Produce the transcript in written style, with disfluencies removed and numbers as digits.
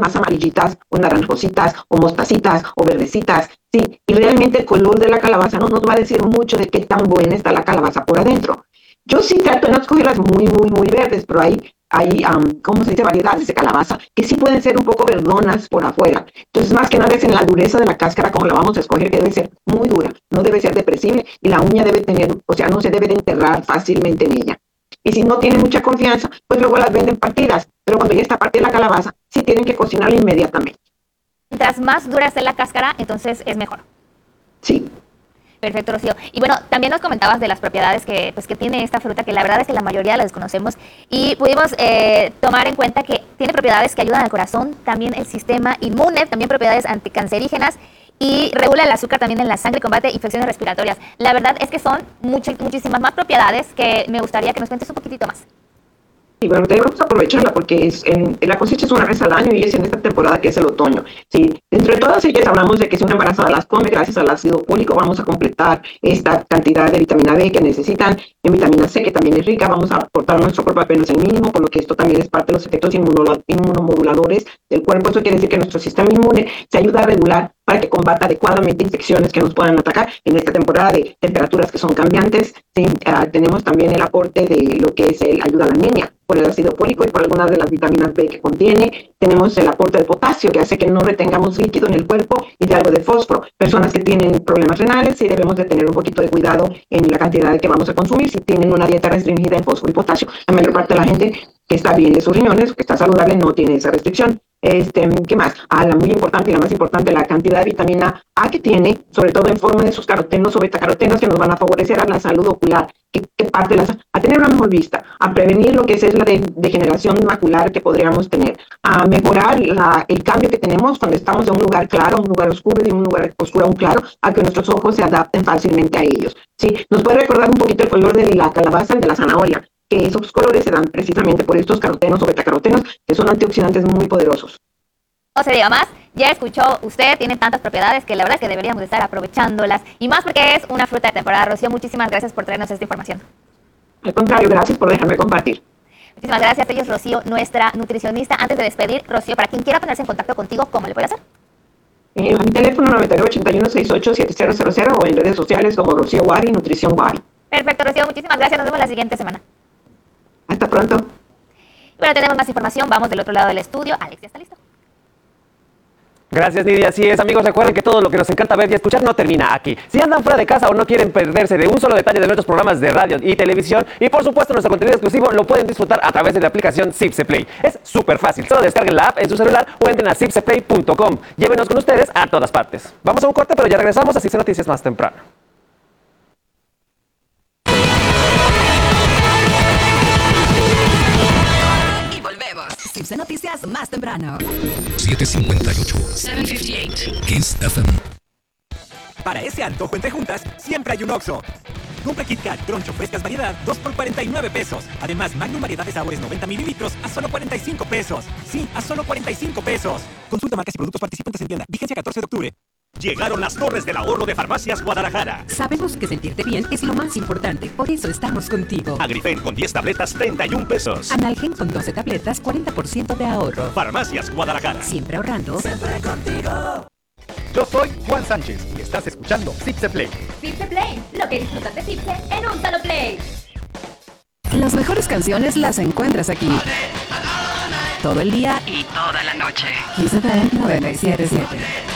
más amarillitas o naranjositas o mostacitas o verdecitas, sí, y realmente el color de la calabaza no nos va a decir mucho de qué tan buena está la calabaza por adentro. Yo sí trato de no escogerlas muy verdes, pero ¿cómo se dice? Variedades de calabaza que sí pueden ser un poco verdonas por afuera. Entonces, más que nada es en la dureza de la cáscara como la vamos a escoger, que debe ser muy dura, no debe ser depresible y la uña debe tener, o sea, no se debe de enterrar fácilmente en ella. Y si no tienen mucha confianza, pues luego las venden partidas, pero cuando ya está partida la calabaza, sí tienen que cocinarla inmediatamente. Mientras más dura esté la cáscara, entonces es mejor. Sí. Perfecto, Rocío. Y bueno, también nos comentabas de las propiedades que tiene esta fruta, que la verdad es que la mayoría la desconocemos, y pudimos tomar en cuenta que tiene propiedades que ayudan al corazón, también el sistema inmune, también propiedades anticancerígenas, y regula el azúcar también en la sangre y combate infecciones respiratorias. La verdad es que son muchísimas más propiedades que me gustaría que nos cuentes un poquitito más. Y bueno, debemos aprovecharla porque la cosecha es una vez al año y es en esta temporada que es el otoño. Sí, entre todas ellas hablamos de que si una embarazada las come, gracias al ácido fólico vamos a completar esta cantidad de vitamina D que necesitan, en vitamina C que también es rica, vamos a aportar nuestro cuerpo apenas el mínimo, por lo que esto también es parte de los efectos inmunomoduladores del cuerpo. Eso quiere decir que nuestro sistema inmune se ayuda a regular para que combata adecuadamente infecciones que nos puedan atacar en esta temporada de temperaturas que son cambiantes. Sí, tenemos también el aporte de lo que es el ayuda a la anemia por el ácido fólico y por algunas de las vitaminas B que contiene. Tenemos el aporte de potasio que hace que no retengamos líquido en el cuerpo y de algo de fósforo. Personas que tienen problemas renales sí debemos de tener un poquito de cuidado en la cantidad que vamos a consumir si tienen una dieta restringida en fósforo y potasio. La mayor parte de la gente que está bien de sus riñones, que está saludable, no tiene esa restricción. ¿Qué más? La muy importante y la más importante, la cantidad de vitamina A que tiene, sobre todo en forma de sus carotenos o betacarotenos que nos van a favorecer a la salud ocular, a tener una mejor vista, a prevenir lo que es la degeneración macular que podríamos tener, a mejorar el cambio que tenemos cuando estamos de un lugar claro a un lugar oscuro y de un lugar oscuro a un claro, a que nuestros ojos se adapten fácilmente a ellos. Sí, nos puede recordar un poquito el color de la calabaza y de la zanahoria, que esos colores se dan precisamente por estos carotenos o betacarotenos, que son antioxidantes muy poderosos. No se diga más, ya escuchó usted, tiene tantas propiedades que la verdad es que deberíamos estar aprovechándolas, y más porque es una fruta de temporada. Rocío, muchísimas gracias por traernos esta información. Al contrario, gracias por dejarme compartir. Muchísimas gracias. Ella es Rocío, nuestra nutricionista. Antes de despedir, Rocío, para quien quiera ponerse en contacto contigo, ¿cómo le puede hacer? Mi teléfono 9981687000 o en redes sociales como Rocío Wari, Nutrición Wari. Perfecto, Rocío, muchísimas gracias. Nos vemos la siguiente semana. Hasta pronto. Bueno, tenemos más información. Vamos del otro lado del estudio. Alex, ¿ya está listo? Gracias, Nidia. Así es, amigos, recuerden que todo lo que nos encanta ver y escuchar no termina aquí. Si andan fuera de casa o no quieren perderse de un solo detalle de nuestros programas de radio y televisión, y por supuesto nuestro contenido exclusivo, lo pueden disfrutar a través de la aplicación Zipse Play. Es súper fácil, solo descarguen la app en su celular o entren a zipseplay.com. Llévenos con ustedes a todas partes. Vamos a un corte, pero ya regresamos a Zipse Noticias más temprano. Zipse Noticias más temprano. 758. 758. Kiss FM. Para ese antojo entre juntas, siempre hay un Oxxo. Compra Kit Kat, Troncho, frescas variedad, 2 por 49 pesos. Además, Magnum variedad de sabores 90 mililitros a solo 45 pesos. Sí, a solo 45 pesos. Consulta marcas y productos participantes en tienda. Vigencia 14 de octubre. Llegaron las torres del ahorro de Farmacias Guadalajara. Sabemos que sentirte bien es lo más importante, por eso estamos contigo. Agrifen con 10 tabletas, 31 pesos. Analgen con 12 tabletas, 40% de ahorro. Farmacias Guadalajara. Siempre ahorrando. Siempre contigo. Yo soy Juan Sánchez y estás escuchando Zipse Play. Zipse Play, lo que disfrutas de Zipse en un solo play. Las mejores canciones las encuentras aquí. Todo el día y toda la noche. Kiss FM 97.7.